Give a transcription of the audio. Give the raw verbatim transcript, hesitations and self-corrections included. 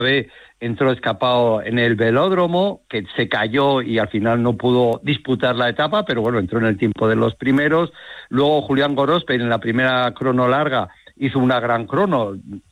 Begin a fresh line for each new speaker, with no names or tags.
entró escapado en el velódromo, que se cayó y al final no pudo disputar la etapa, pero bueno, entró en el tiempo de los primeros. Luego Julián Gorospe en la primera crono larga hizo una gran crono,